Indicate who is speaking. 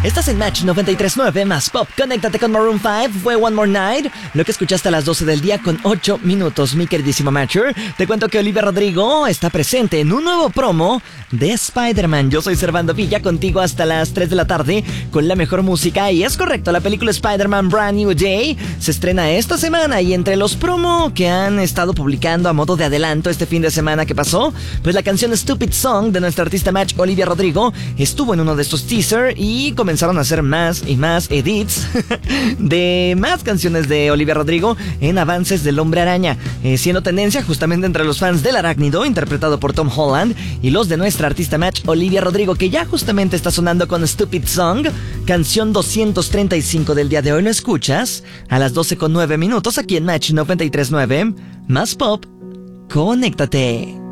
Speaker 1: Estás en Match 93.9 más Pop. Conéctate con Maroon 5. Fue One More Night. Lo que escuchaste a las 12 del día con 8 minutos, mi queridísimo Matcher. Te cuento que Olivia Rodrigo está presente en un nuevo promo de Spider-Man. Yo soy Servando Villa, contigo hasta las 3 de la tarde con la mejor música. Y es correcto, la película Spider-Man Brand New Day se estrena esta semana. Y entre los promo que han estado publicando a modo de adelanto este fin de semana que pasó, pues la canción Stupid Song de nuestra artista Match Olivia Rodrigo estuvo en uno de estos teasers y comenzaron a hacer más y más edits de más canciones de Olivia Rodrigo en avances del Hombre Araña, siendo tendencia justamente entre los fans del Arácnido, interpretado por Tom Holland, y los de nuestra artista Match Olivia Rodrigo, que ya justamente está sonando con Stupid Song, canción 235 del día de hoy. Lo escuchas a las 12:09 aquí en Match 93.9 más Pop. Conéctate.